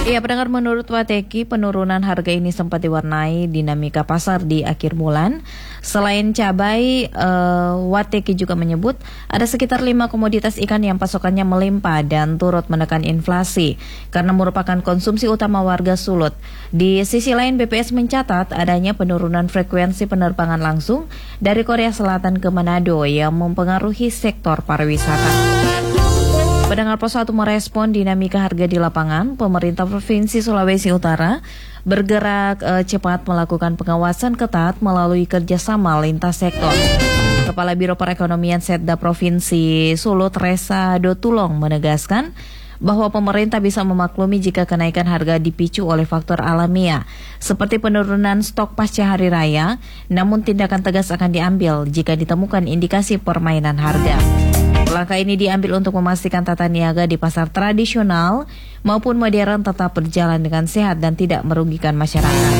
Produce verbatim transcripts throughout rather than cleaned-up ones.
Iya, pendengar, menurut Wateki, penurunan harga ini sempat diwarnai dinamika pasar di akhir bulan. Selain cabai, uh, Wateki juga menyebut ada sekitar lima komoditas ikan yang pasokannya melimpah dan turut menekan inflasi karena merupakan konsumsi utama warga Sulut. Di sisi lain, B P S mencatat adanya penurunan frekuensi penerbangan langsung dari Korea Selatan ke Manado yang mempengaruhi sektor pariwisata. Pendengar Pos satu merespon dinamika harga di lapangan. Pemerintah Provinsi Sulawesi Utara bergerak e, cepat melakukan pengawasan ketat melalui kerjasama lintas sektor. Kepala Biro Perekonomian Setda Provinsi Sulut, Resa Dotulong, menegaskan bahwa pemerintah bisa memaklumi jika kenaikan harga dipicu oleh faktor alamiah seperti penurunan stok pasca hari raya, namun tindakan tegas akan diambil jika ditemukan indikasi permainan harga. Langkah ini diambil untuk memastikan tata niaga di pasar tradisional maupun modern tetap berjalan dengan sehat dan tidak merugikan masyarakat.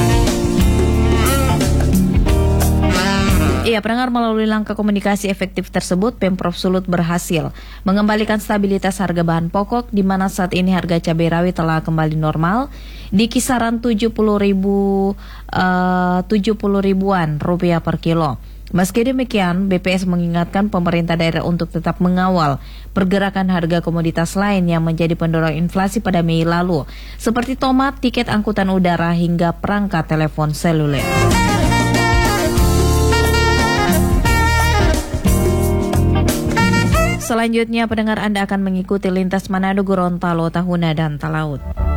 Iya, pendengar, melalui langkah komunikasi efektif tersebut, Pemprov Sulut berhasil mengembalikan stabilitas harga bahan pokok, di mana saat ini harga cabai rawit telah kembali normal di kisaran tujuh puluh ribu, uh, tujuh puluh ribuan rupiah per kilo. Meski demikian, B P S mengingatkan pemerintah daerah untuk tetap mengawal pergerakan harga komoditas lain yang menjadi pendorong inflasi pada Mei lalu, seperti tomat, tiket angkutan udara, hingga perangkat telepon seluler. Selanjutnya, pendengar, Anda akan mengikuti lintas Manado, Gorontalo, Tahuna, dan Talaut.